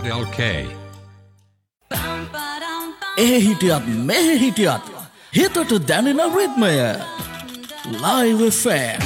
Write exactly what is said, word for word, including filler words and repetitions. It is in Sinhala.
.lk. එහි හිටියත් මෙහෙ හිටියත් හිතට දැනෙන රිද්මය Live F M